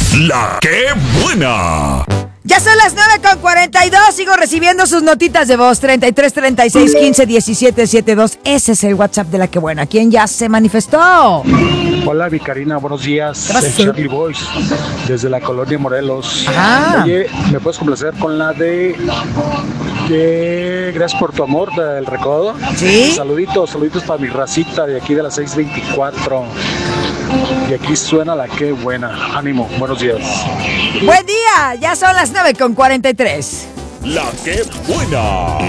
La que buena. Ya son las 9:42. Sigo recibiendo sus notitas de voz. 33 36 15 17 72. Ese es el WhatsApp de La que buena. ¿Quién ya se manifestó? Hola, Vicarina, buenos días. ¿Qué pasó? Soy Charlie Boyce, desde la colonia Morelos. Ajá. Oye, ¿me puedes complacer con la de Gracias por tu amor del Recodo? ¿Sí? Saluditos para mi racita de aquí de las 6:24. Y aquí suena La que buena. Ánimo, buenos días. Buen día. Ya son las 9:43. La que buena.